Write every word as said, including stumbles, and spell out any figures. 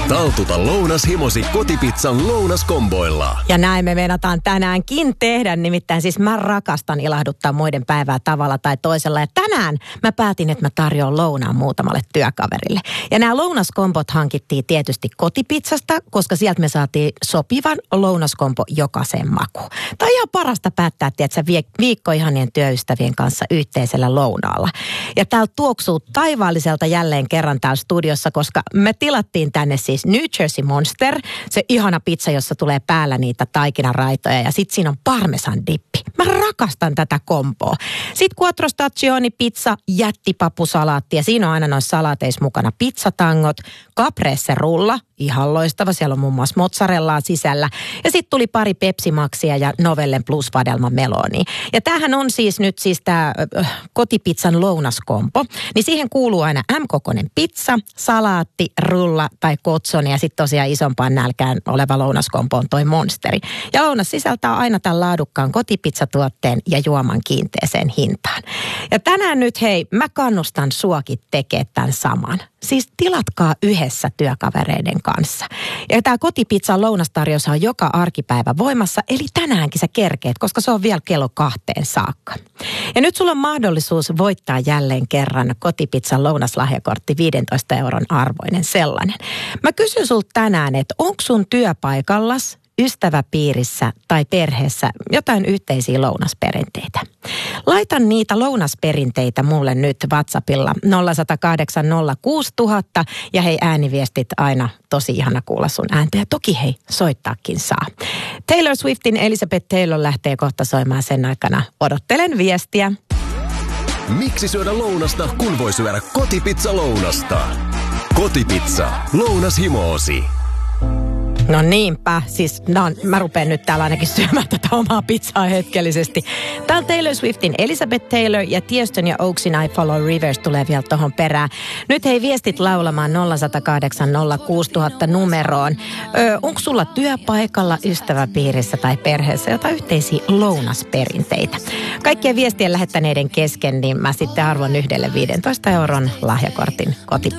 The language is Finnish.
Taltuta lounashimosi kotipizzan lounaskomboilla. Ja näin me meinataan tänäänkin tehdä, nimittäin siis mä rakastan ilahduttaa muiden päivää tavalla tai toisella. Ja tänään mä päätin, että mä tarjoan lounaan muutamalle työkaverille. Ja nämä lounaskombot hankittiin tietysti kotipizzasta, koska sieltä me saatiin sopivan lounaskombo jokaiseen makuun. Tämä on ihan parasta päättää, tiedätkö, viikko ihanien työystävien kanssa yhteisellä lounaalla. Ja täällä tuoksuu taivaalliselta jälleen kerran täällä studiossa, koska me tilattiin tänne siis New Jersey Monster, se ihana pizza, jossa tulee päällä niitä taikinaraitoja ja sitten siinä on parmesan dippi. Mä rakastan tätä komboa. Sitten quattro stagioni pizza, jättipapusalaatti ja siinä on aina noissa salaateissa mukana pizzatangot, caprese rulla, ihan loistava, siellä on muun muassa mozzarellaa sisällä. Ja sitten tuli pari Pepsi Maxia ja Novellen Plus vadelma meloni. Ja tämähän on siis nyt siis tämä äh, kotipizzan lounaskombo. Niin siihen kuuluu aina M-kokoinen pizza, salaatti, rulla tai kotsoni ja sitten tosiaan isompaan nälkään oleva lounaskombo on toi monsteri. Ja lounas sisältää aina tämän laadukkaan kotipizzatuotteen ja juoman kiinteeseen hintaan. Ja tänään nyt hei, mä kannustan suakin tekemään tämän saman. Siis tilatkaa yhdessä työkavereiden kanssa. Ja tämä kotipizzan lounastarjous on joka arkipäivä voimassa, eli tänäänkin sä kerkeet, koska se on vielä kello kahteen saakka. Ja nyt sulla on mahdollisuus voittaa jälleen kerran kotipizzan lounaslahjakortti viisitoista euron arvoinen sellainen. Mä kysyn sulta tänään, että onko sun työpaikallas, ystäväpiirissä tai perheessä jotain yhteisiä lounasperinteitä. Laitan niitä lounasperinteitä mulle nyt WhatsAppilla nolla yksi nolla kahdeksan nolla kuusi nolla nolla nolla ja hei ääniviestit aina tosi ihana kuulla sun ääntä ja toki hei soittaakin saa. Taylor Swiftin Elizabeth Taylor lähtee kohta soimaan sen aikana. Odottelen viestiä. Miksi syödä lounasta, kun voi syödä kotipizza lounasta? Kotipizza, lounashimoosi. No niinpä, siis no, mä rupean nyt täällä ainakin syömään tätä omaa pizzaa hetkellisesti. Täällä Taylor Swiftin Elizabeth Taylor ja Tiestön ja Oaksin I Follow Rivers tulee vielä tohon perään. Nyt hei viestit laulamaan nolla yksi nolla kahdeksan nolla kuusi nolla nolla nolla numeroon. Öö, onko sulla työpaikalla, ystäväpiirissä tai perheessä jotain yhteisiä lounasperinteitä? Kaikkien viestien lähettäneiden kesken, niin mä sitten arvon yhdelle viisitoista euron lahjakortin koti.